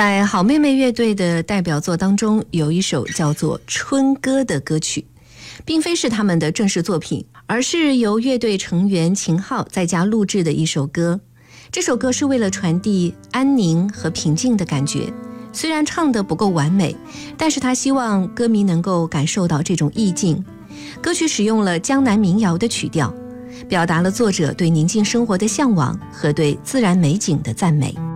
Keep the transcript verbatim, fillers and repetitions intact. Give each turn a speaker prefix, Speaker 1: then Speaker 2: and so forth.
Speaker 1: 在好妹妹乐队的代表作当中，有一首叫做《春歌》的歌曲，并非是他们的正式作品，而是由乐队成员秦昊在家录制的一首歌。这首歌是为了传递安宁和平静的感觉，虽然唱得不够完美，但是他希望歌迷能够感受到这种意境。歌曲使用了江南民谣的曲调，表达了作者对宁静生活的向往和对自然美景的赞美。